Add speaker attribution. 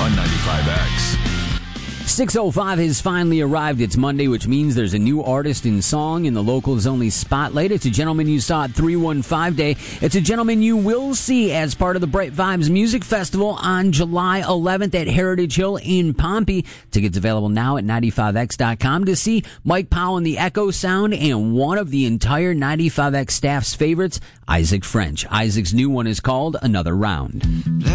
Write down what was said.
Speaker 1: on 95X.
Speaker 2: 6:05 has finally arrived. It's Monday, which means there's a new artist and song in the Locals Only Spotlight. It's a gentleman you saw at 315 Day. It's a gentleman you will see as part of the Bright Vibes Music Festival on July 11th at Heritage Hill in Pompey. Tickets available now at 95x.com to see Mike Powell and the Echo Sound and one of the entire 95X staff's favorites, Isaac French. Isaac's new one is called Another Round.